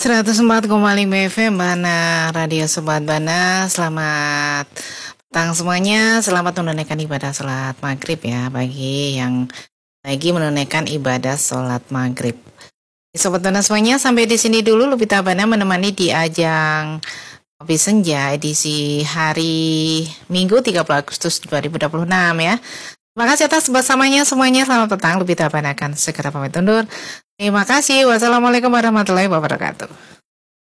104,5 FM Bana, Radio Sobat Bana. Selamat petang semuanya. Selamat menunaikan ibadah sholat maghrib ya, bagi yang lagi menunaikan ibadah sholat maghrib. Sobat Bana semuanya, sampai di sini dulu Lupita Bana menemani di ajang Kopi Senja edisi hari Minggu 30 Agustus 2026 ya. Terima kasih atas bersamanya semuanya. Selamat petang. Lupita Bana akan segera pamit undur. Terima kasih. Wassalamualaikum warahmatullahi wabarakatuh.